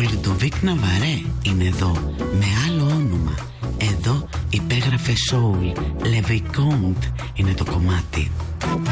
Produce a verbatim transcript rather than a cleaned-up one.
Λουντοβίκ Ναβαρέ είναι εδώ με άλλο όνομα. Εδώ υπέγραφε soul. Le Vicomte είναι το κομμάτι.